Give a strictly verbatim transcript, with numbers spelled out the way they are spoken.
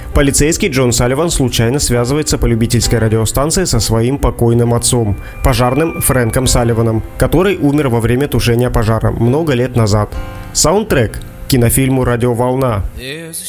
Полицейский Джон Салливан случайно связывается по любительской радиостанции со своим покойным отцом, пожарным Фрэнком Салливаном, который умер во время тушения пожара много лет назад. Саундтрек к кинофильму «Радиоволна». There's a